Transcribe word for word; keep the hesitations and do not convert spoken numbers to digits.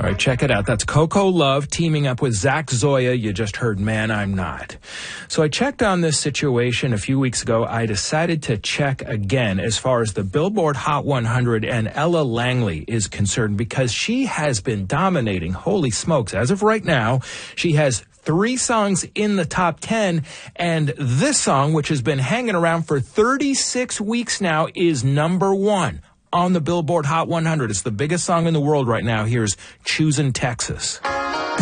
All right, check it out. That's Coco Love teaming up with Zach Zoya. You just heard Man, I'm Not. So I checked on this situation a few weeks ago. I decided to check again as far as the Billboard Hot one hundred and Ella Langley is concerned, because she has been dominating. Holy smokes. As of right now, she has three songs in the top ten, and this song, which has been hanging around for thirty-six weeks now, is number one on the Billboard Hot one hundred. It's the biggest song in the world right now. Here's Choosin' Texas.